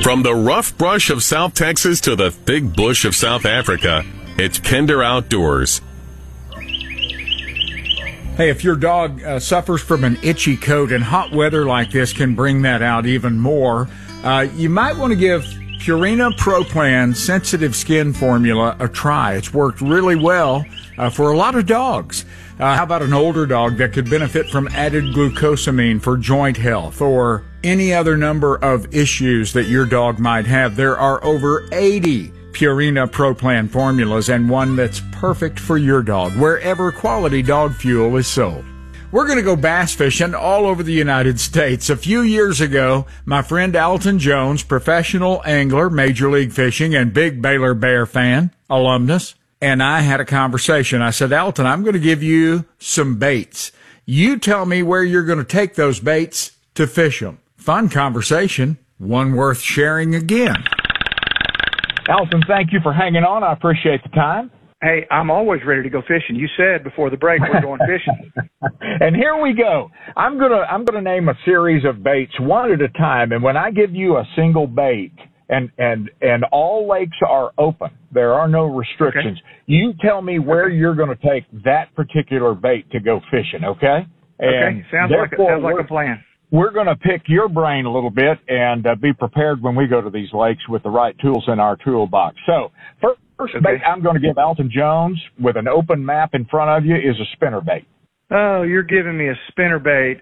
From the rough brush of South Texas to the thick bush of South Africa, it's Kinder Outdoors. Hey, if your dog suffers from an itchy coat, and hot weather like this can bring that out even more, you might want to give Purina Pro Plan Sensitive Skin Formula a try. It's worked really well for a lot of dogs. How about an older dog that could benefit from added glucosamine for joint health or any other number of issues that your dog might have? There are over 80 Purina Pro Plan formulas and one that's perfect for your dog wherever quality dog fuel is sold. We're going to go bass fishing all over the United States. A few years ago, my friend Alton Jones, professional angler, Major League Fishing, and big Baylor Bear fan, alumnus, and I had a conversation. I said, Alton, I'm going to give you some baits. You tell me where you're going to take those baits to fish them. Fun conversation, one worth sharing again. Alton, thank you for hanging on. I appreciate the time. Hey, I'm always ready to go fishing. You said before the break we're going fishing. And here we go. I'm gonna name a series of baits one at a time, and when I give you a single bait, and all lakes are open, there are no restrictions. Okay. You tell me where you're going to take that particular bait to go fishing, okay? And okay, sounds like a plan. We're going to pick your brain a little bit and be prepared when we go to these lakes with the right tools in our toolbox. So, first bait I'm going to give Alton Jones with an open map in front of you is a spinner bait. Oh, you're giving me a spinner bait.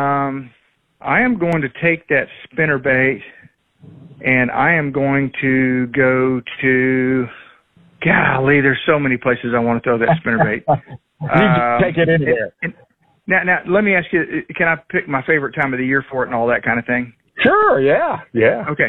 I am going to take that spinner bait, and I am going to go to, golly, there's so many places I want to throw that spinner bait. You take it anywhere. Now, let me ask you, can I pick my favorite time of the year for it and all that kind of thing? Sure, yeah. Okay.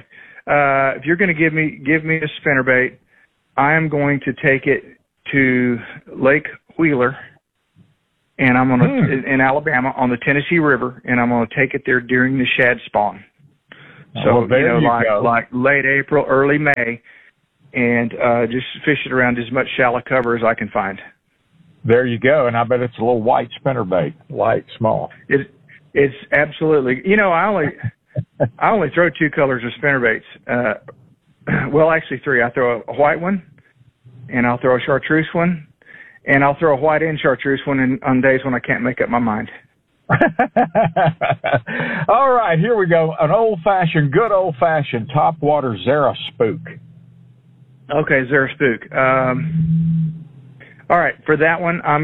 If you're going to give me a spinnerbait, I am going to take it to Lake Wheeler, and I'm going to in Alabama on the Tennessee River, and I'm going to take it there during the shad spawn. So like late April, early May, and just fish it around as much shallow cover as I can find. There you go, and I bet it's a little white spinnerbait, light, small. It's absolutely. I only throw two colors of spinnerbaits. Well, actually three. I throw a white one, and I'll throw a chartreuse one, and I'll throw a white and chartreuse one on days when I can't make up my mind. All right, here we go. Good old-fashioned topwater Zara Spook. Okay, Zara Spook. All right, for that one, I am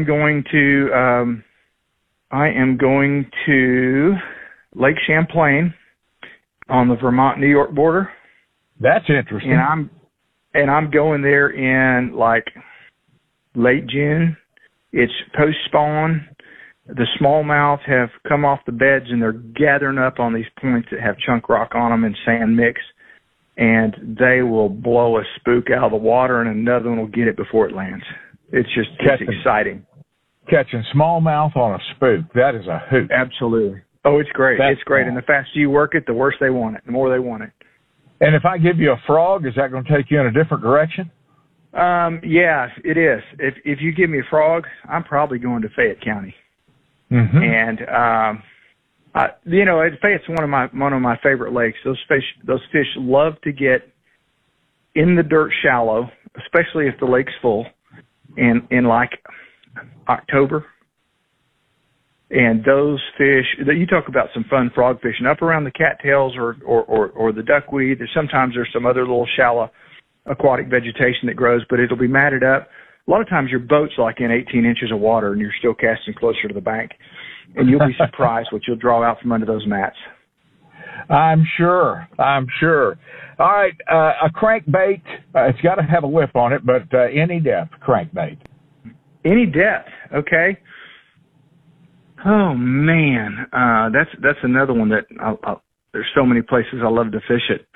going to Lake Champlain on the Vermont-New York border. That's interesting. And I'm going there in like late June. It's post-spawn. The smallmouth have come off the beds, and they're gathering up on these points that have chunk rock on them and sand mix, and they will blow a spook out of the water, and another one will get it before it lands. It's exciting. Catching smallmouth on a spook. That is a hoot. Absolutely. Oh, it's great. It's great. Cool. And the faster you work it, the worse they want it, the more they want it. And if I give you a frog, is that going to take you in a different direction? Yeah, it is. If you give me a frog, I'm probably going to Fayette County. Mm-hmm. And Fayette's one of my favorite lakes. Those fish love to get in the dirt shallow, especially if the lake's full. In like October, and those fish that you talk about, some fun frog fishing up around the cattails or the duckweed. Sometimes there's some other little shallow aquatic vegetation that grows, but it'll be matted up. A lot of times your boat's like in 18 inches of water, and you're still casting closer to the bank, and you'll be surprised what you'll draw out from under those mats. I'm sure. All right, a crankbait. It's got to have a lip on it, but any depth crankbait. Any depth, okay. Oh man, that's another one that there's so many places I love to fish it.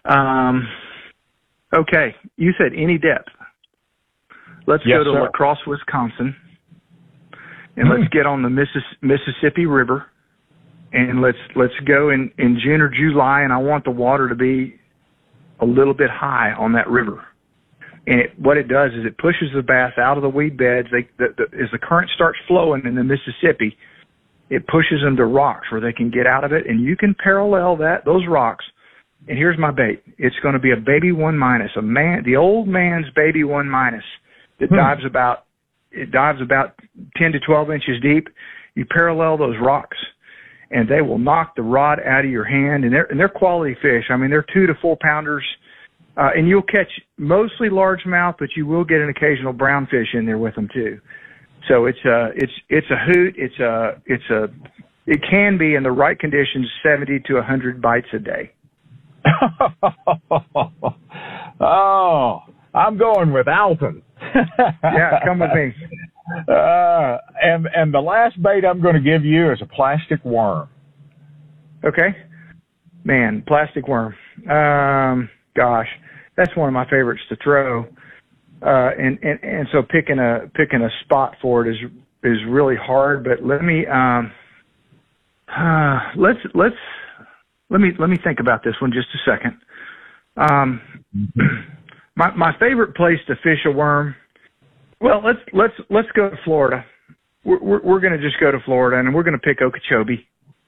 Okay, you said any depth. Let's go to La Crosse, Wisconsin, and let's get on the Mississippi River, and let's go in June or July, and I want the water to be a little bit high on that river. And what it does is it pushes the bass out of the weed beds. As the current starts flowing in the Mississippi, it pushes them to rocks where they can get out of it, and you can parallel those rocks And here's my bait. It's going to be a baby 1-, the old man's baby 1- that dives about 10 to 12 inches deep. You parallel those rocks, and they will knock the rod out of your hand. And they're quality fish. I mean, they're 2 to 4 pounders, and you'll catch mostly largemouth, but you will get an occasional brown fish in there with them too. So it's a hoot. It can be in the right conditions 70 to 100 bites a day. Oh, I'm going with Alton. Yeah, come with me. And the last bait I'm going to give you is a plastic worm. Okay. Man, plastic worm. Gosh, that's one of my favorites to throw. And so picking a spot for it is really hard, but let me think about this one just a second. My favorite place to fish a worm. Well, let's go to Florida. We're going to just go to Florida, and we're going to pick Okeechobee.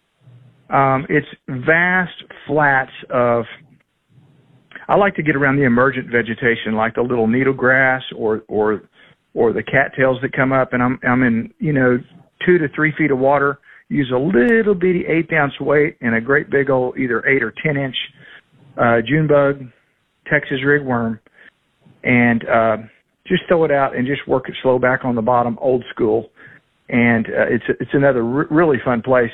It's vast flats of. I like to get around the emergent vegetation, like the little needle grass or the cattails that come up, and I'm in 2 to 3 feet of water. Use a little bitty 1/8 ounce weight and a great big old either 8 or 10 inch June bug, Texas rigworm, and just throw it out and just work it slow back on the bottom, old school. And it's another really fun place.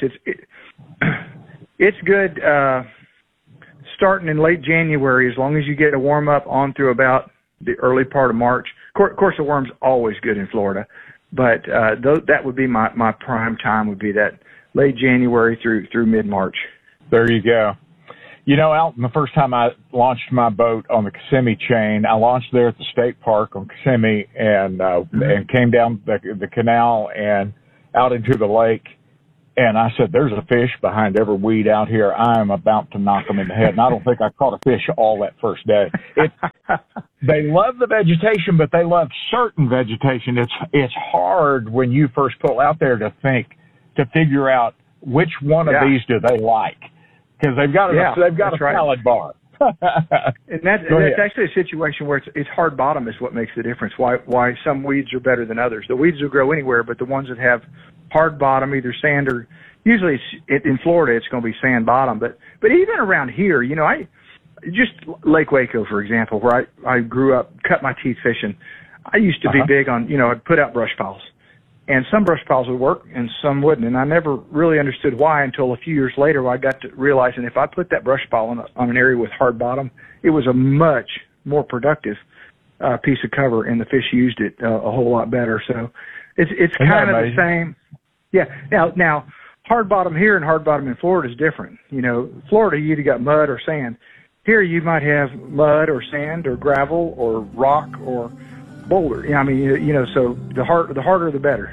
It's good starting in late January, as long as you get a warm up on through about the early part of March. Of course, the worm's always good in Florida, but that would be my prime time. Would be that late January through mid-March. There you go. Alton, the first time I launched my boat on the Kissimmee chain, I launched there at the state park on Kissimmee and came down the canal and out into the lake. And I said, there's a fish behind every weed out here. I am about to knock them in the head. And I don't think I caught a fish all that first day. They love the vegetation, but they love certain vegetation. It's hard when you first pull out there to figure out which one of these do they like. Because they've got a salad bar. And that's actually a situation where it's hard bottom is what makes the difference. Why some weeds are better than others. The weeds will grow anywhere, but the ones that have hard bottom, either sand or usually in Florida it's going to be sand bottom. But even around here, I just Lake Waco, for example, where I grew up, cut my teeth fishing. I used to be big on I'd put out brush piles. And some brush piles would work and some wouldn't. And I never really understood why until a few years later when I got to realizing if I put that brush pile on an area with hard bottom, it was a much more productive piece of cover, and the fish used it a whole lot better. So it's kind of the same. Yeah. Now, hard bottom here and hard bottom in Florida is different. Florida, you either got mud or sand. Here you might have mud or sand or gravel or rock or boulder. So the harder the better.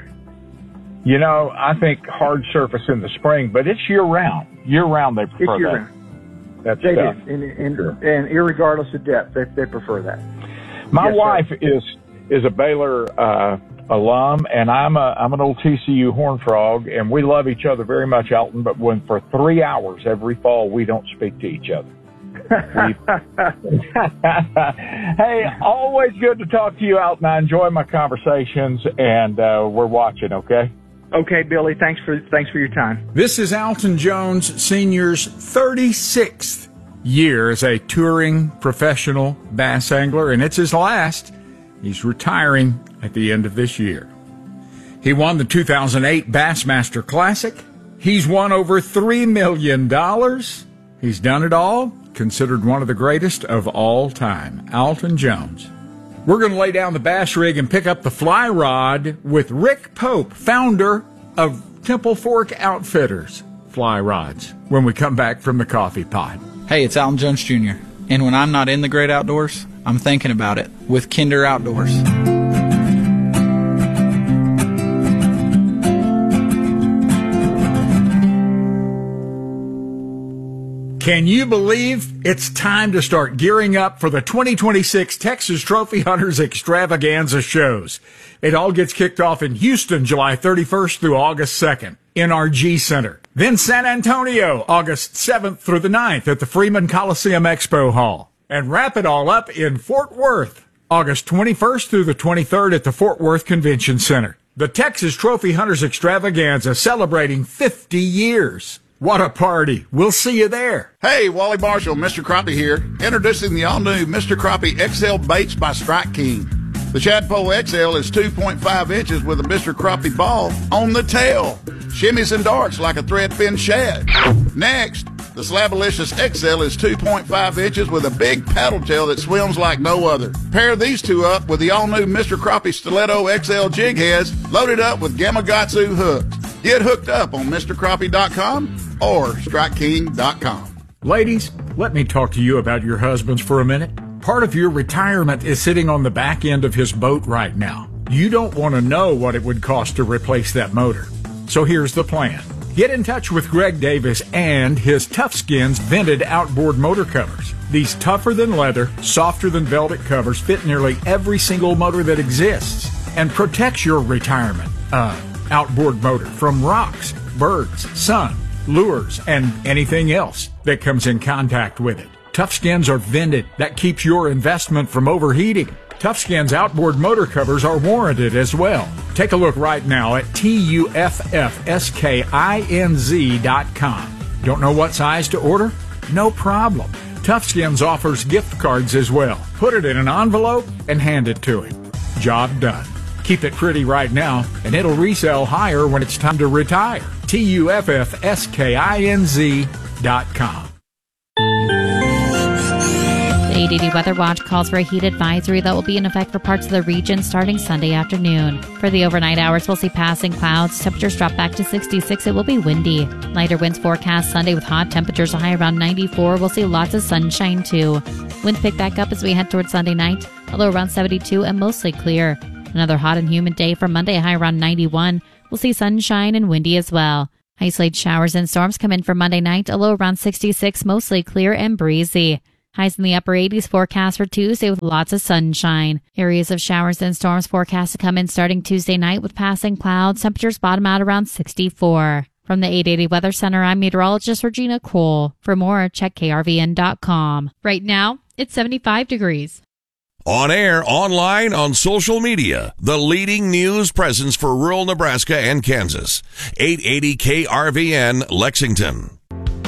I think hard surface in the spring, but it's year round. Year round they prefer it's year that. Round. That's they tough. do, and irregardless of depth, they prefer that. My yes, wife sir. is a Baylor alum, and I'm an old TCU Horned Frog, and we love each other very much, Alton. But for 3 hours every fall, we don't speak to each other. Hey, always good to talk to you, Alton. I enjoy my conversations, and we're watching. Okay. Okay, Billy. Thanks for your time. This is Alton Jones Sr.'s 36th year as a touring professional bass angler, and it's his last. He's retiring at the end of this year. He won the 2008 Bassmaster Classic. He's won over $3 million. He's done it all. Considered one of the greatest of all time, Alton Jones. We're going to lay down the bass rig and pick up the fly rod with Rick Pope, founder of Temple Fork Outfitters Fly Rods, when we come back from the coffee pot. Hey, it's Alton Jones Jr., and when I'm not in the great outdoors, I'm thinking about it with Kinder Outdoors. Can you believe it's time to start gearing up for the 2026 Texas Trophy Hunters Extravaganza shows? It all gets kicked off in Houston, July 31st through August 2nd, NRG Center. Then San Antonio, August 7th through the 9th at the Freeman Coliseum Expo Hall. And wrap it all up in Fort Worth, August 21st through the 23rd at the Fort Worth Convention Center. The Texas Trophy Hunters Extravaganza celebrating 50 years. What a party. We'll see you there. Hey, Wally Marshall, Mr. Crappie here. Introducing the all-new Mr. Crappie XL Baits by Strike King. The Shadpole XL is 2.5 inches with a Mr. Crappie ball on the tail. Shimmies and darts like a threadfin shad. Next, the Slabalicious XL is 2.5 inches with a big paddle tail that swims like no other. Pair these two up with the all-new Mr. Crappie Stiletto XL jig heads loaded up with Gamakatsu hooks. Get hooked up on MrCrappie.com or StrikeKing.com. Ladies, let me talk to you about your husbands for a minute. Part of your retirement is sitting on the back end of his boat right now. You don't want to know what it would cost to replace that motor. So here's the plan. Get in touch with Greg Davis and his Tough Skins vented outboard motor covers. These tougher than leather, softer than velvet covers fit nearly every single motor that exists and protects your retirement outboard motor from rocks, birds, sun, lures, and anything else that comes in contact with it. Tough Skins are vented. That keeps your investment from overheating. Tough Skins outboard motor covers are warranted as well. Take a look right now at TUFFSKINZ.com. Don't know what size to order? No problem. Tough Skins offers gift cards as well. Put it in an envelope and hand it to him. Job done. Keep it pretty right now, and it'll resell higher when it's time to retire. TUFFSKINZ.com. The ADD Weather Watch calls for a heat advisory that will be in effect for parts of the region starting Sunday afternoon. For the overnight hours, we'll see passing clouds. Temperatures drop back to 66. It will be windy. Lighter winds forecast Sunday with hot temperatures a high around 94. We'll see lots of sunshine too. Winds pick back up as we head towards Sunday night, although around 72 and mostly clear. Another hot and humid day for Monday, a high around 91. We'll see sunshine and windy as well. Isolated showers and storms come in for Monday night, a low around 66, mostly clear and breezy. Highs in the upper 80s forecast for Tuesday with lots of sunshine. Areas of showers and storms forecast to come in starting Tuesday night with passing clouds. Temperatures bottom out around 64. From the 880 Weather Center, I'm meteorologist Regina Cole. For more, check krvn.com. Right now, it's 75 degrees. On air, online, on social media, the leading news presence for rural Nebraska and Kansas. 880 KRVN, Lexington.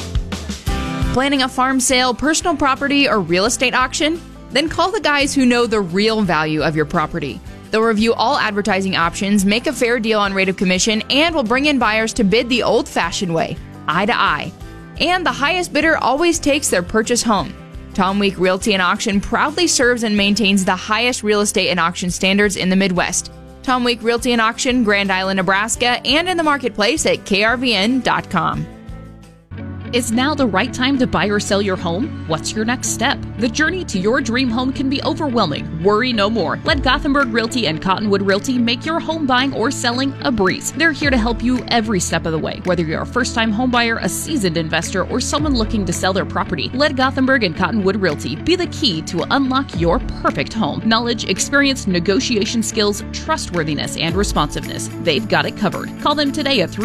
Planning a farm sale, personal property, or real estate auction? Then call the guys who know the real value of your property. They'll review all advertising options, make a fair deal on rate of commission, and will bring in buyers to bid the old-fashioned way, eye to eye. And the highest bidder always takes their purchase home. Tom Week Realty and Auction proudly serves and maintains the highest real estate and auction standards in the Midwest. Tom Week Realty and Auction, Grand Island, Nebraska, and in the marketplace at krvn.com. Is now the right time to buy or sell your home? What's your next step? The journey to your dream home can be overwhelming. Worry no more. Let Gothenburg Realty and Cottonwood Realty make your home buying or selling a breeze. They're here to help you every step of the way. Whether you're a first-time home buyer, a seasoned investor, or someone looking to sell their property, let Gothenburg and Cottonwood Realty be the key to unlock your perfect home. Knowledge, experience, negotiation skills, trustworthiness, and responsiveness. They've got it covered. Call them today at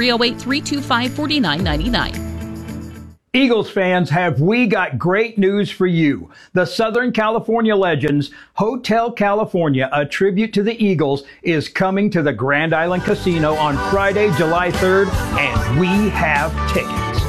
308-325-4999. Eagles fans, have we got great news for you. The Southern California Legends Hotel California, a tribute to the Eagles, is coming to the Grand Island Casino on Friday, July 3rd, and we have tickets.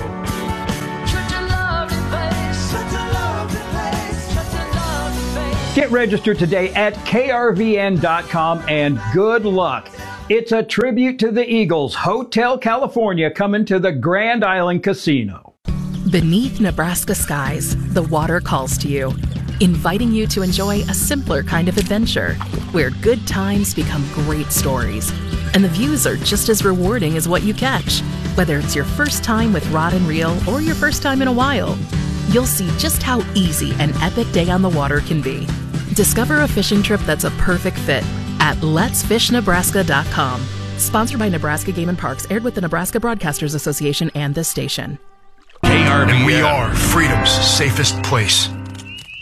Get registered today at krvn.com and good luck. It's a tribute to the Eagles Hotel California coming to the Grand Island Casino. Beneath Nebraska skies, the water calls to you, inviting you to enjoy a simpler kind of adventure, where good times become great stories, and the views are just as rewarding as what you catch. Whether it's your first time with rod and reel or your first time in a while, you'll see just how easy an epic day on the water can be. Discover a fishing trip that's a perfect fit at letsfishnebraska.com. Sponsored by Nebraska Game and Parks, aired with the Nebraska Broadcasters Association and this station. And we are freedom's safest place.